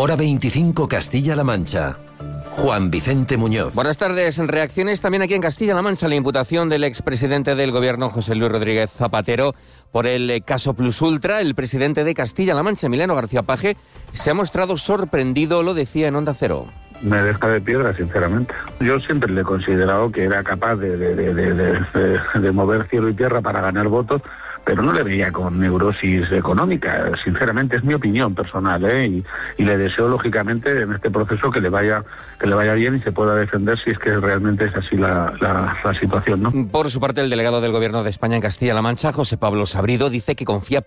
Hora 25 Castilla-La Mancha. Juan Vicente Muñoz. Buenas tardes. Reacciones también aquí en Castilla-La Mancha a la imputación del expresidente del Gobierno, José Luis Rodríguez Zapatero, por el caso Plus Ultra. El presidente de Castilla-La Mancha, Emiliano García Paje, se ha mostrado sorprendido, lo decía en Onda Cero. Me deja de piedra, sinceramente. Yo siempre le he considerado que era capaz de mover cielo y tierra para ganar votos, pero no le veía con neurosis económica. Sinceramente, es mi opinión personal, y le deseo, lógicamente, en este proceso que le vaya bien y se pueda defender si es que realmente es así la situación, ¿no? Por su parte, el delegado del Gobierno de España en Castilla-La Mancha, José Pablo Sabrido, dice que confía